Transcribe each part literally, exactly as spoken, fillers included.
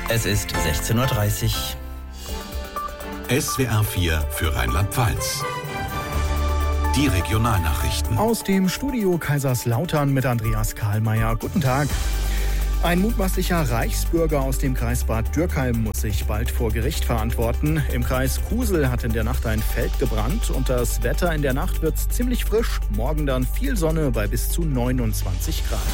Es ist sechzehn Uhr dreißig. S W R vier für Rheinland-Pfalz. Die Regionalnachrichten. Aus dem Studio Kaiserslautern mit Andreas Kahlmeier. Guten Tag. Ein mutmaßlicher Reichsbürger aus dem Kreis Bad Dürkheim muss sich bald vor Gericht verantworten. Im Kreis Kusel hat in der Nacht ein Feld gebrannt und das Wetter in der Nacht wird ziemlich frisch. Morgen dann viel Sonne bei bis zu neunundzwanzig Grad.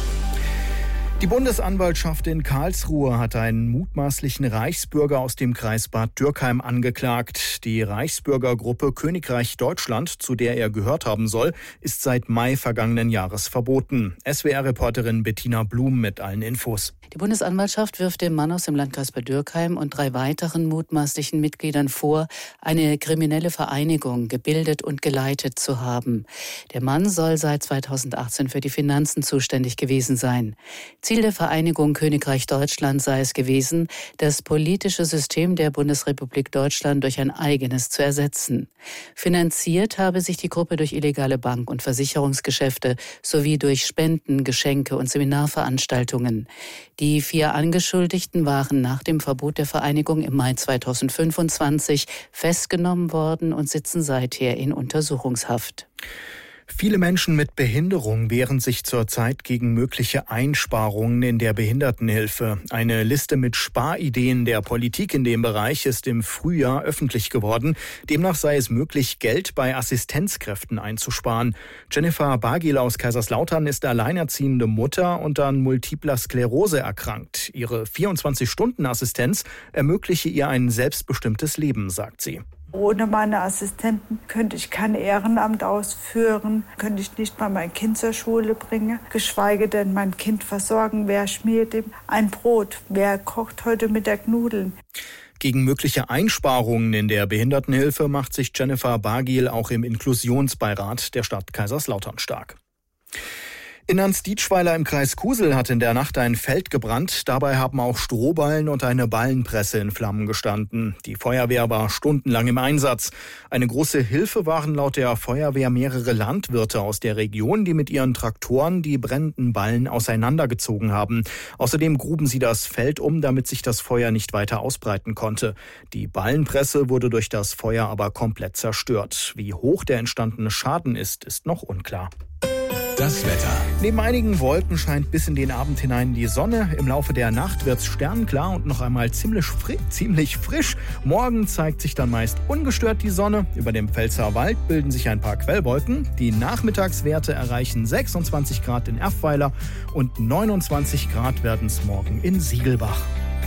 Die Bundesanwaltschaft in Karlsruhe hat einen mutmaßlichen Reichsbürger aus dem Kreis Bad Dürkheim angeklagt. Die Reichsbürgergruppe Königreich Deutschland, zu der er gehört haben soll, ist seit Mai vergangenen Jahres verboten. S W R-Reporterin Bettina Blum mit allen Infos. Die Bundesanwaltschaft wirft dem Mann aus dem Landkreis Bad Dürkheim und drei weiteren mutmaßlichen Mitgliedern vor, eine kriminelle Vereinigung gebildet und geleitet zu haben. Der Mann soll seit zweitausendachtzehn für die Finanzen zuständig gewesen sein. Ziel der Vereinigung Königreich Deutschland sei es gewesen, das politische System der Bundesrepublik Deutschland durch ein eigenes zu ersetzen. Finanziert habe sich die Gruppe durch illegale Bank- und Versicherungsgeschäfte sowie durch Spenden, Geschenke und Seminarveranstaltungen. Die vier Angeschuldigten waren nach dem Verbot der Vereinigung im Mai zweitausendfünfundzwanzig festgenommen worden und sitzen seither in Untersuchungshaft. Viele Menschen mit Behinderung wehren sich zurzeit gegen mögliche Einsparungen in der Behindertenhilfe. Eine Liste mit Sparideen der Politik in dem Bereich ist im Frühjahr öffentlich geworden. Demnach sei es möglich, Geld bei Assistenzkräften einzusparen. Jennifer Bagil aus Kaiserslautern ist alleinerziehende Mutter und an multipler Sklerose erkrankt. Ihre vierundzwanzig-Stunden-Assistenz ermögliche ihr ein selbstbestimmtes Leben, sagt sie. Ohne meine Assistenten könnte ich kein Ehrenamt ausführen, könnte ich nicht mal mein Kind zur Schule bringen, geschweige denn mein Kind versorgen. Wer schmiert ihm ein Brot? Wer kocht heute Mittag Nudeln? Gegen mögliche Einsparungen in der Behindertenhilfe macht sich Jennifer Bagil auch im Inklusionsbeirat der Stadt Kaiserslautern stark. In Ansdietschweiler im Kreis Kusel hat in der Nacht ein Feld gebrannt. Dabei haben auch Strohballen und eine Ballenpresse in Flammen gestanden. Die Feuerwehr war stundenlang im Einsatz. Eine große Hilfe waren laut der Feuerwehr mehrere Landwirte aus der Region, die mit ihren Traktoren die brennenden Ballen auseinandergezogen haben. Außerdem gruben sie das Feld um, damit sich das Feuer nicht weiter ausbreiten konnte. Die Ballenpresse wurde durch das Feuer aber komplett zerstört. Wie hoch der entstandene Schaden ist, ist noch unklar. Das Wetter. Neben einigen Wolken scheint bis in den Abend hinein die Sonne. Im Laufe der Nacht wird's sternklar und noch einmal ziemlich, fri- ziemlich frisch. Morgen zeigt sich dann meist ungestört die Sonne. Über dem Pfälzer Wald bilden sich ein paar Quellwolken. Die Nachmittagswerte erreichen sechsundzwanzig Grad in Erfweiler und neunundzwanzig Grad werden es morgen in Siegelbach.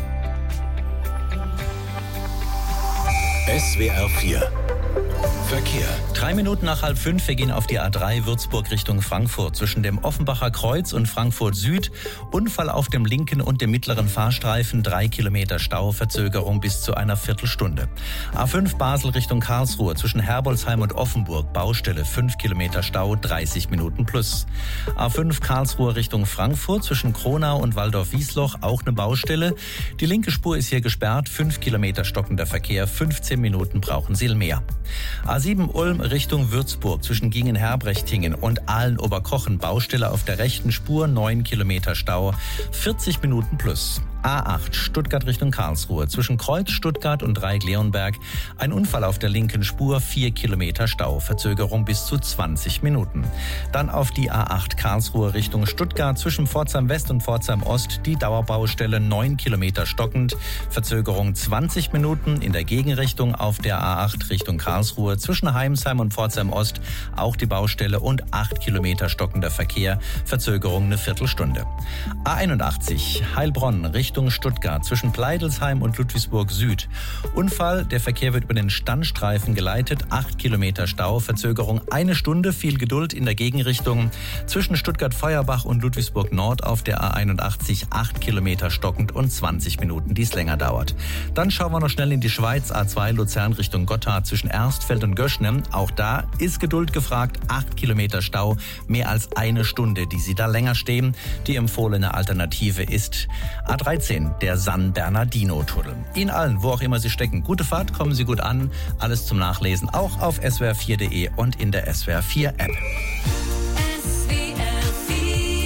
S W R vier. Verkehr. Drei Minuten nach halb fünf, wir gehen auf die A drei Würzburg Richtung Frankfurt. Zwischen dem Offenbacher Kreuz und Frankfurt Süd. Unfall auf dem linken und dem mittleren Fahrstreifen. Drei Kilometer Stau, Verzögerung bis zu einer Viertelstunde. A fünf Basel Richtung Karlsruhe. Zwischen Herbolzheim und Offenburg. Baustelle. Fünf Kilometer Stau, dreißig Minuten plus. A fünf Karlsruhe Richtung Frankfurt. Zwischen Kronau und Waldorf-Wiesloch. Auch eine Baustelle. Die linke Spur ist hier gesperrt. Fünf Kilometer stockender Verkehr. fünfzehn Minuten brauchen Sie mehr. A sieben Ulm Richtung Würzburg zwischen Gingen-Herbrechtingen und Aalen-Oberkochen. Baustelle auf der rechten Spur, neun Kilometer Stau, vierzig Minuten plus. A acht Stuttgart Richtung Karlsruhe zwischen Kreuz Stuttgart und Dreieck-Leonberg. Ein Unfall auf der linken Spur, vier Kilometer Stau, Verzögerung bis zu zwanzig Minuten. Dann auf die A acht Karlsruhe Richtung Stuttgart zwischen Pforzheim West und Pforzheim Ost. Die Dauerbaustelle neun Kilometer stockend, Verzögerung zwanzig Minuten. In der Gegenrichtung auf der A acht Richtung Karlsruhe zwischen Heimsheim und Pforzheim Ost auch die Baustelle und acht Kilometer stockender Verkehr, Verzögerung eine Viertelstunde. A einundachtzig Heilbronn Richtung Stuttgart zwischen Pleidelsheim und Ludwigsburg Süd. Unfall, der Verkehr wird über den Standstreifen geleitet, acht Kilometer Stau, Verzögerung eine Stunde, viel Geduld in der Gegenrichtung. Zwischen Stuttgart-Feuerbach und Ludwigsburg Nord auf der A einundachtzig, acht Kilometer stockend und zwanzig Minuten, die es länger dauert. Dann schauen wir noch schnell in die Schweiz, A zwei Luzern Richtung Gotthard zwischen Erstfeld und Göschnem. Auch da ist Geduld gefragt, acht Kilometer Stau, mehr als eine Stunde, die Sie da länger stehen. Die empfohlene Alternative ist A dreizehn, der San Bernardino-Tunnel. Ihnen allen, wo auch immer Sie stecken, gute Fahrt, kommen Sie gut an. Alles zum Nachlesen auch auf S W R vier punkt de und in der S W R vier App. S W R vier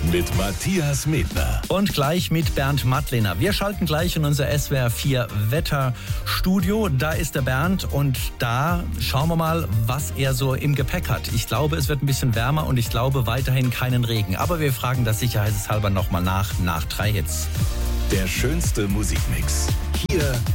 mit Matthias Medner. Und gleich mit Bernd Mattliner. Wir schalten gleich in unser S W R vier Wetterstudio. Da ist der Bernd und da schauen wir mal, was er so im Gepäck hat. Ich glaube, es wird ein bisschen wärmer und ich glaube weiterhin keinen Regen. Aber wir fragen das sicherheitshalber nochmal nach, nach drei Hits. Der schönste Musikmix. Hier